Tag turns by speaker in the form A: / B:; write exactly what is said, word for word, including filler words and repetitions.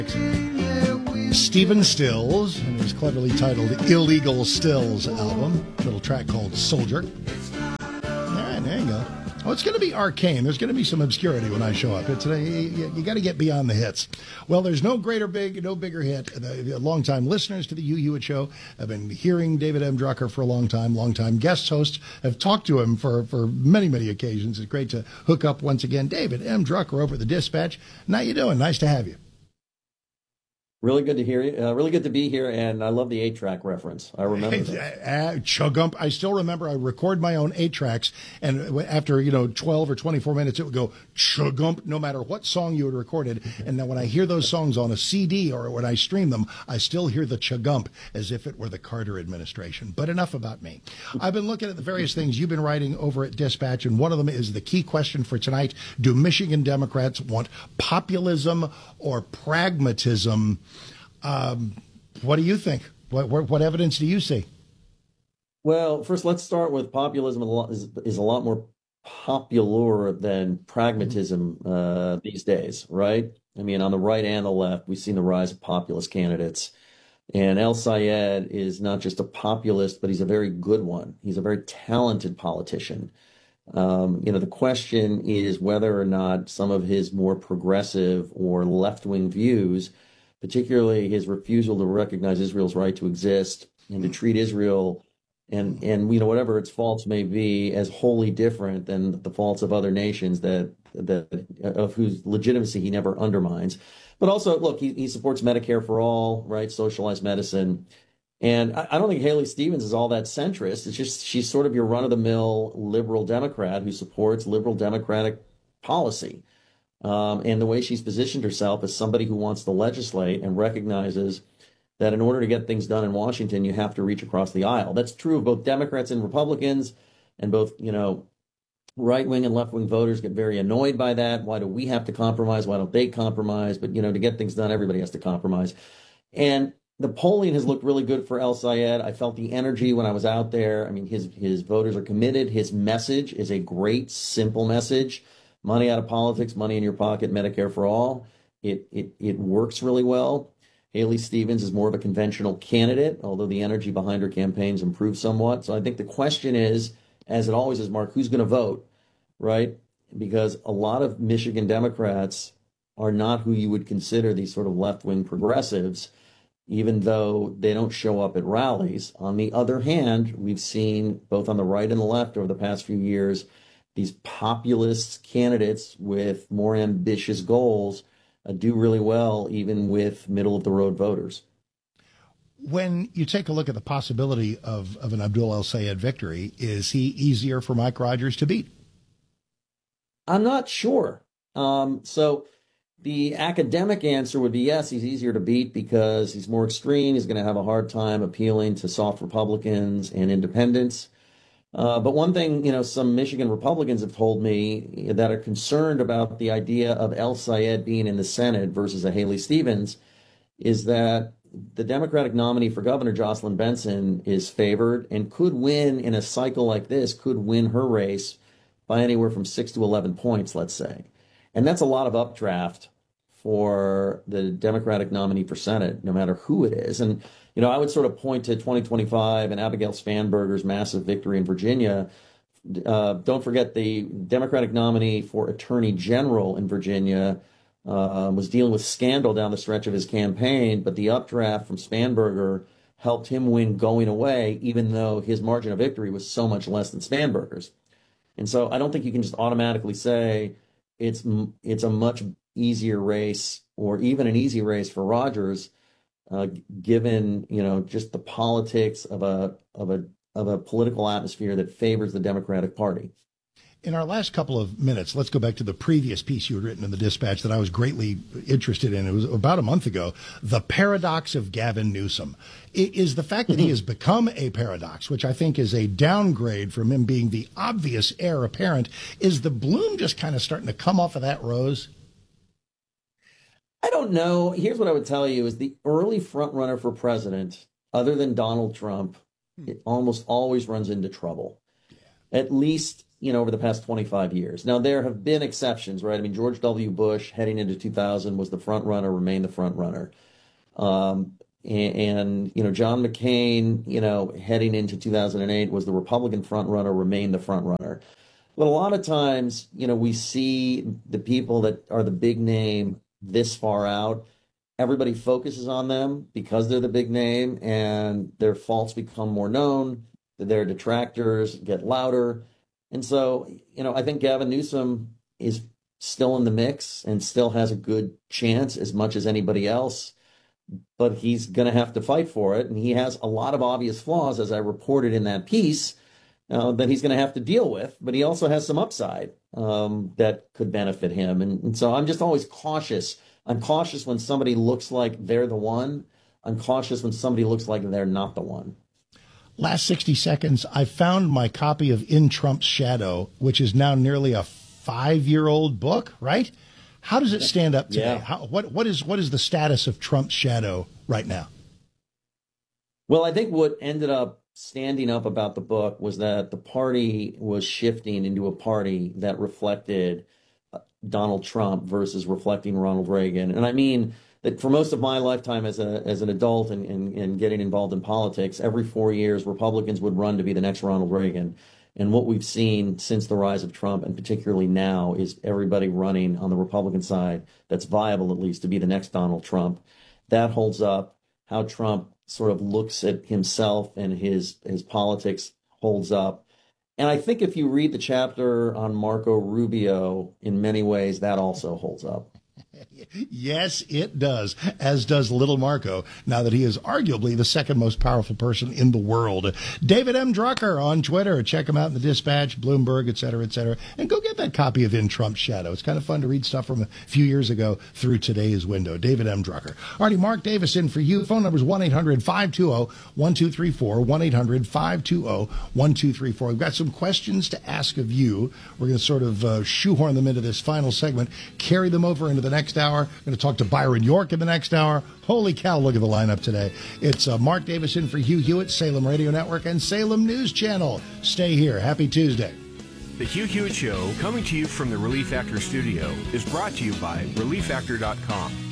A: Stephen Stills and his cleverly titled Illegal Stills album, a little track called Soldier. All right, there you go. Oh, it's going to be arcane. There's going to be some obscurity when I show up. It's uh, you, you got to get beyond the hits. Well, there's no greater big, no bigger hit. The, the longtime listeners to the Hugh Hewitt Show have been hearing David M. Drucker for a long time. Longtime guest hosts have talked to him for, for many, many occasions. It's great to hook up once again. David M. Drucker over at the Dispatch. How you doing? Nice to have you.
B: Really good to hear you. Uh, really good to be here, and I love the eight-track reference. I remember that.
A: Uh, Chugump. I still remember I record my own eight-tracks, and after, you know, twelve or twenty-four minutes, it would go Chugump, no matter what song you had recorded. And now when I hear those songs on a C D or when I stream them, I still hear the Chugump as if it were the Carter administration. But enough about me. I've been looking at the various things you've been writing over at Dispatch, and one of them is the key question for tonight. Do Michigan Democrats want populism or pragmatism? Um, what do you think? What, what, what evidence do you see?
B: Well, first, let's start with populism is, is a lot more popular than pragmatism uh, these days, right? I mean, on the right and the left, we've seen the rise of populist candidates. And El-Sayed is not just a populist, but he's a very good one. He's a very talented politician. Um, you know, the question is whether or not some of his more progressive or left-wing views, particularly his refusal to recognize Israel's right to exist and to treat Israel and, and you know, whatever its faults may be, as wholly different than the faults of other nations that, that of whose legitimacy he never undermines. But also, look, he, he supports Medicare for all, right, socialized medicine. And I, I don't think Haley Stevens is all that centrist. It's just she's sort of your run-of-the-mill liberal Democrat who supports liberal Democratic policy. Um, and the way she's positioned herself as somebody who wants to legislate and recognizes that in order to get things done in Washington, you have to reach across the aisle. That's true of both Democrats and Republicans, and both, you know, right-wing and left-wing voters get very annoyed by that. Why do we have to compromise? Why don't they compromise? But, you know, to get things done, everybody has to compromise. And the polling has looked really good for El-Sayed. I felt the energy when I was out there. I mean, his his voters are committed. His message is a great, simple message. Money out of politics, money in your pocket, Medicare for all. It it it works really well. Haley Stevens is more of a conventional candidate, although the energy behind her campaign's improved somewhat. So I think the question is, as it always is, Mark, who's going to vote, right? Because a lot of Michigan Democrats are not who you would consider these sort of left-wing progressives, even though they don't show up at rallies. On the other hand, we've seen both on the right and the left over the past few years these populist candidates with more ambitious goals uh, do really well, even with middle-of-the-road voters.
A: When you take a look at the possibility of, of an Abdul El-Sayed victory, is he easier for Mike Rogers to beat?
B: I'm not sure. Um, so the academic answer would be yes, he's easier to beat because he's more extreme. He's going to have a hard time appealing to soft Republicans and independents. Uh, but one thing, you know, some Michigan Republicans have told me that are concerned about the idea of El-Sayed being in the Senate versus a Haley Stevens is that the Democratic nominee for governor, Jocelyn Benson, is favored and could win in a cycle like this, could win her race by anywhere from six to eleven points, let's say. And that's a lot of updraft for the Democratic nominee for Senate, no matter who it is. And you know, I would sort of point to twenty twenty-five and Abigail Spanberger's massive victory in Virginia. Uh, don't forget the Democratic nominee for Attorney General in Virginia uh, was dealing with scandal down the stretch of his campaign, but the updraft from Spanberger helped him win going away, even though his margin of victory was so much less than Spanberger's. And so I don't think you can just automatically say it's it's a much easier race or even an easy race for Rogers, Uh, given, you know, just the politics of a of a of a political atmosphere that favors the Democratic Party.
A: In our last couple of minutes, let's go back to the previous piece you had written in the Dispatch that I was greatly interested in. It was about a month ago. The paradox of Gavin Newsom. It is the fact that he has become a paradox, which I think is a downgrade from him being the obvious heir apparent. Is the bloom just kind of starting to come off of that rose?
B: I don't know. Here's what I would tell you is the early front runner for president, other than Donald Trump, it almost always runs into trouble. At least you know, over the past twenty-five years. Now, there have been exceptions, right? I mean, George W. Bush heading into two thousand was the front runner, remained the front runner. Um, and, and, you know, John McCain, you know, heading into two thousand eight was the Republican front runner, remained the front runner. But a lot of times, you know, we see the people that are the big name this far out. Everybody focuses on them because they're the big name, and their faults become more known. Their detractors get louder. And so, you know, I think Gavin Newsom is still in the mix and still has a good chance as much as anybody else, but he's going to have to fight for it. And he has a lot of obvious flaws, as I reported in that piece, uh, that he's going to have to deal with. But he also has some upside um, that could benefit him. And, and so I'm just always cautious. I'm cautious when somebody looks like they're the one. I'm cautious when somebody looks like they're not the one.
A: Last sixty seconds, I found my copy of In Trump's Shadow, which is now nearly a five-year-old book, right? How does it stand up today?
B: Yeah.
A: How, what, what is what is the status of Trump's Shadow right now?
B: Well, I think what ended up standing up about the book was that the party was shifting into a party that reflected Donald Trump versus reflecting Ronald Reagan. And I mean that for most of my lifetime as a as an adult and, and, and getting involved in politics, every four years, Republicans would run to be the next Ronald Reagan. And what we've seen since the rise of Trump, and particularly now, is everybody running on the Republican side that's viable, at least, to be the next Donald Trump. That holds up. How Trump sort of looks at himself and his his politics holds up. And I think if you read the chapter on Marco Rubio, in many ways, that also holds up.
A: Yes, it does, as does little Marco, now that he is arguably the second most powerful person in the world. David M. Drucker on Twitter. Check him out in the Dispatch, Bloomberg, et cetera, et cetera. And go get that copy of In Trump's Shadow. It's kind of fun to read stuff from a few years ago through today's window. David M. Drucker. Alrighty, Mark Davis in for you. Phone number is one eight hundred five two zero one two three four, one eight hundred five two zero one two three four. We've got some questions to ask of you. We're going to sort of uh, shoehorn them into this final segment, carry them over into the next hour. We're going to talk to Byron York in the next hour. Holy cow, look at the lineup today. It's uh, Mark Davis in for Hugh Hewitt, Salem Radio Network, and Salem News Channel. Stay here. Happy Tuesday.
C: The Hugh Hewitt Show, coming to you from the Relief Factor studio, is brought to you by relief factor dot com.